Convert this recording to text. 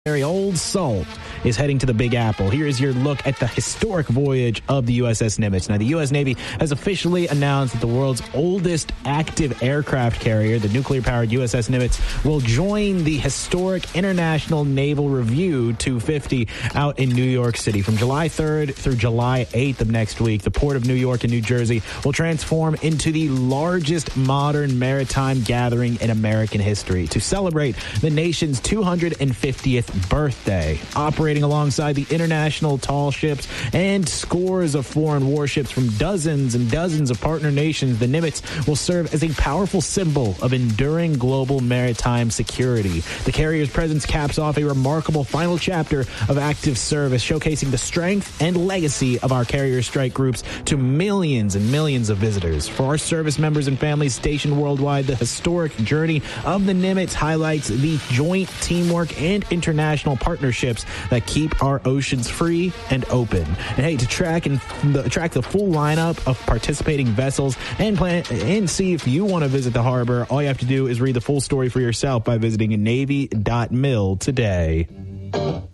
Old Salt is heading to the Big Apple. Here is your look at the historic voyage of the USS Nimitz. Now, the U.S. Navy has officially announced that the world's oldest active aircraft carrier, the nuclear-powered USS Nimitz, will join the historic International Naval Review 250 out in New York City. From July 3rd through July 8th of next week, the Port of New York and New Jersey will transform into the largest modern maritime gathering in American history to celebrate the nation's 250th birthday. Operating alongside the international tall ships and scores of foreign warships from dozens and dozens of partner nations, the Nimitz will serve as a powerful symbol of enduring global maritime security. The carrier's presence caps off a remarkable final chapter of active service, showcasing the strength and legacy of our carrier strike groups to millions and millions of visitors. For our service members and families stationed worldwide, the historic journey of the Nimitz highlights the joint teamwork and international partnerships that keep our oceans free and open. And hey, to track the full lineup of participating vessels and see if you want to visit the harbor, all you have to do is read the full story for yourself by visiting Navy.mil today.